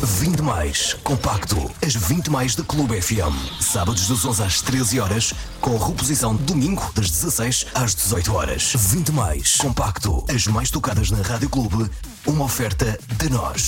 20 mais compacto. As 20 mais da Clube FM. Sábados das 11 às 13 horas, com reposição domingo das 16 às 18 horas. 20 mais compacto. As mais tocadas na Rádio Clube. Uma oferta de nós.